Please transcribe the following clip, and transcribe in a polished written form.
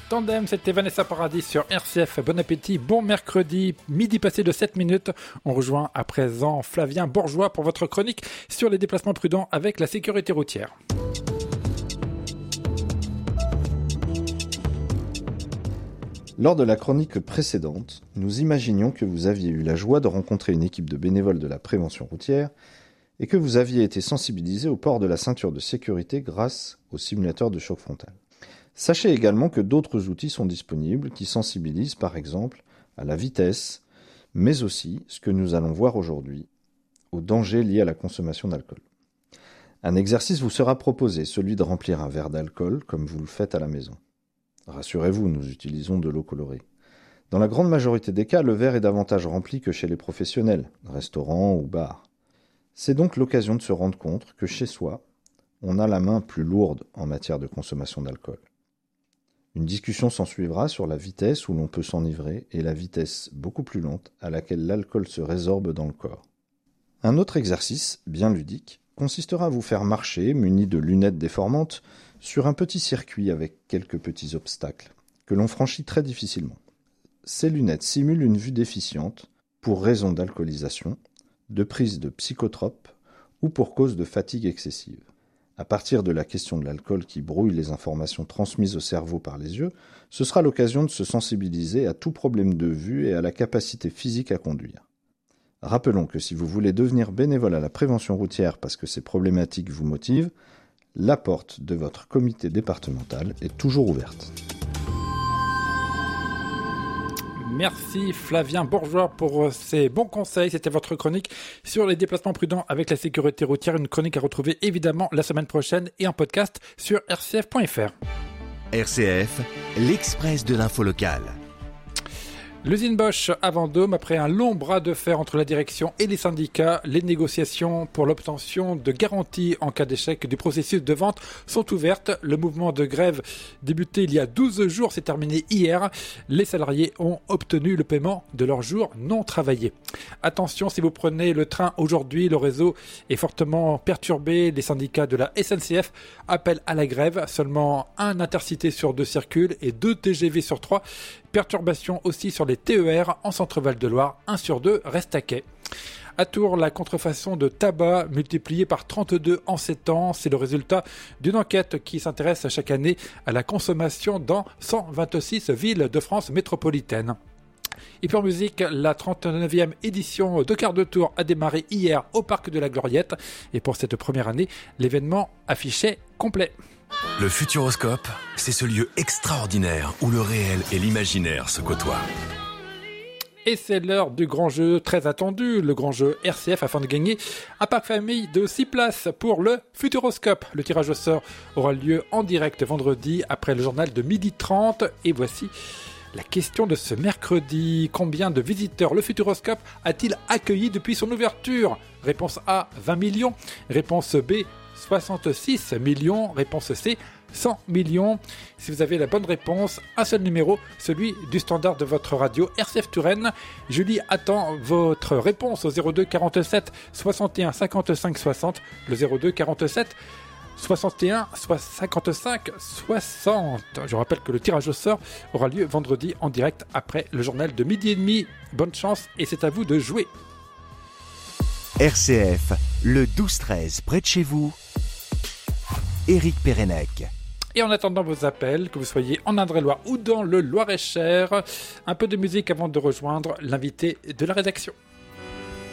Tandem, c'était Vanessa Paradis sur RCF. Bon appétit, bon mercredi, midi passé de 7 minutes. On rejoint à présent Flavien Bourgeois pour votre chronique sur les déplacements prudents avec la sécurité routière. Lors de la chronique précédente, nous imaginions que vous aviez eu la joie de rencontrer une équipe de bénévoles de la prévention routière et que vous aviez été sensibilisé au port de la ceinture de sécurité grâce au simulateur de choc frontal. Sachez également que d'autres outils sont disponibles qui sensibilisent par exemple à la vitesse, mais aussi, ce que nous allons voir aujourd'hui, aux dangers liés à la consommation d'alcool. Un exercice vous sera proposé, celui de remplir un verre d'alcool comme vous le faites à la maison. Rassurez-vous, nous utilisons de l'eau colorée. Dans la grande majorité des cas, le verre est davantage rempli que chez les professionnels, restaurants ou bars. C'est donc l'occasion de se rendre compte que chez soi, on a la main plus lourde en matière de consommation d'alcool. Une discussion s'ensuivra sur la vitesse où l'on peut s'enivrer et la vitesse beaucoup plus lente à laquelle l'alcool se résorbe dans le corps. Un autre exercice, bien ludique, consistera à vous faire marcher, muni de lunettes déformantes, sur un petit circuit avec quelques petits obstacles, que l'on franchit très difficilement. Ces lunettes simulent une vue déficiente pour raison d'alcoolisation, de prise de psychotropes ou pour cause de fatigue excessive. À partir de la question de l'alcool qui brouille les informations transmises au cerveau par les yeux, ce sera l'occasion de se sensibiliser à tout problème de vue et à la capacité physique à conduire. Rappelons que si vous voulez devenir bénévole à la prévention routière parce que ces problématiques vous motivent, la porte de votre comité départemental est toujours ouverte. Merci Flavien Bourgeois pour ces bons conseils. C'était votre chronique sur les déplacements prudents avec la sécurité routière. Une chronique à retrouver évidemment la semaine prochaine et en podcast sur rcf.fr. RCF, l'Express de l'info locale. L'usine Bosch à Vendôme, après un long bras de fer entre la direction et les syndicats, les négociations pour l'obtention de garanties en cas d'échec du processus de vente sont ouvertes. Le mouvement de grève débuté il y a 12 jours s'est terminé hier. Les salariés ont obtenu le paiement de leurs jours non travaillés. Attention, si vous prenez le train aujourd'hui, le réseau est fortement perturbé. Les syndicats de la SNCF appellent à la grève. Seulement un intercité sur 2 circule et 2 TGV sur 3. Perturbations aussi sur les TER en Centre-Val de Loire, 1 sur 2 reste à quai. À Tours, la contrefaçon de tabac multipliée par 32 en 7 ans, c'est le résultat d'une enquête qui s'intéresse chaque année à la consommation dans 126 villes de France métropolitaine. Et puis en musique, la 39e édition de Quart de Tour a démarré hier au Parc de la Gloriette. Et pour cette première année, l'événement affichait complet. Le Futuroscope, c'est ce lieu extraordinaire où le réel et l'imaginaire se côtoient. Et c'est l'heure du grand jeu très attendu, le grand jeu RCF, afin de gagner un pack famille de 6 places pour le Futuroscope. Le tirage au sort aura lieu en direct vendredi après le journal de 12h30. Et voici la question de ce mercredi. Combien de visiteurs le Futuroscope a-t-il accueilli depuis son ouverture ? Réponse A, 20 millions. Réponse B, 66 millions. Réponse C, 100 millions. Si vous avez la bonne réponse, un seul numéro, celui du standard de votre radio RCF Touraine. Julie attend votre réponse au 02 47 61 55 60. Le 02 47 61 55 60. Je rappelle que le tirage au sort aura lieu vendredi en direct après le journal de 12h30. Bonne chance et c'est à vous de jouer. RCF, le 12-13 près de chez vous. Éric Pérenec. Et en attendant vos appels, que vous soyez en Indre-et-Loire ou dans le Loir-et-Cher, un peu de musique avant de rejoindre l'invité de la rédaction.